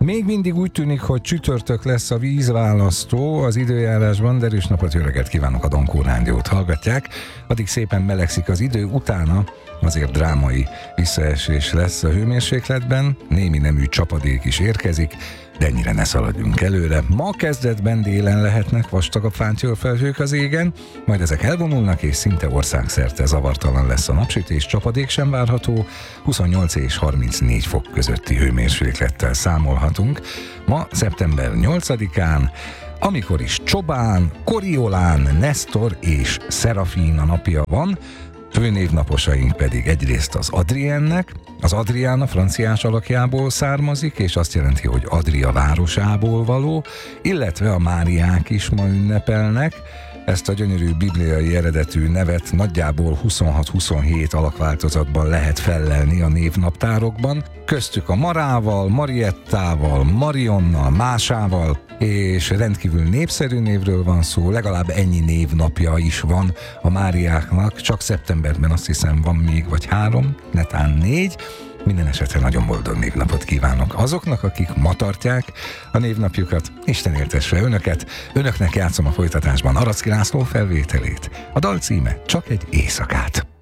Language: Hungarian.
Még mindig úgy tűnik, hogy csütörtök lesz a vízválasztó az időjárásban, de erős napot, jó reggelt kívánok, a Dankó Rádiót hallgatják. Addig szépen melegszik az idő, utána azért drámai visszaesés lesz a hőmérsékletben, némi nemű csapadék is érkezik, de ennyire ne szaladjunk előre. Ma kezdetben délen lehetnek vastagabb páncélfelhők az égen, majd ezek elvonulnak, és szinte országszerte zavartalan lesz a napsütés, csapadék sem várható, 28 és 34 fok közötti hőmérséklettel számolhatunk. Ma szeptember 8-án, amikor is Csobán, Koriolán, Nestor és Szerafina napja van, főnévnaposaink pedig egyrészt az Adriennek, az Adrián a franciás alakjából származik, és azt jelenti, hogy Adria városából való, illetve a Máriák is ma ünnepelnek. Ezt a gyönyörű bibliai eredetű nevet nagyjából 26-27 alakváltozatban lehet fellelni a névnaptárokban, köztük a Marával, Mariettával, Marionnal, Másával, és rendkívül népszerű névről van szó, legalább ennyi névnapja is van a Máriáknak, csak szeptemberben azt hiszem van még vagy 3, netán 4, minden esetre nagyon boldog névnapot kívánok azoknak, akik ma tartják a névnapjukat. Isten éltesse önöket, önöknek játszom a folytatásban Aracki László felvételét. A dal címe Csak egy éjszakát.